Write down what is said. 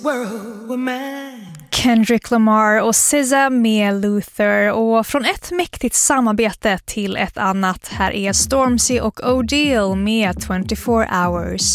Kendrick Lamar och SZA med Luther, och från ett mäktigt samarbete till ett annat, här är Stormzy och O'Deal med 24 Hours.